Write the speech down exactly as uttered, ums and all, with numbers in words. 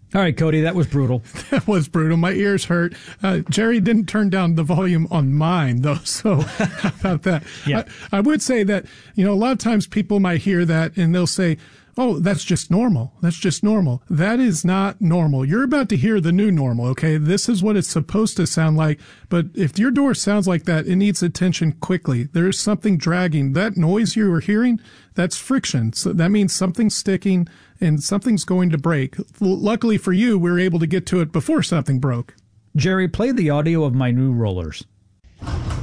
All right, Cody, that was brutal. That was brutal. My ears hurt. Uh, Jerry didn't turn down the volume on mine, though, so how about that? Yeah. I, I would say that, you know, a lot of times people might hear that and they'll say, oh, that's just normal. That's just normal. That is not normal. You're about to hear the new normal, okay? This is what it's supposed to sound like. But if your door sounds like that, it needs attention quickly. There's something dragging. That noise you were hearing, that's friction. So that means something's sticking and something's going to break. Luckily for you, we were able to get to it before something broke. Jerry, play the audio of my new rollers.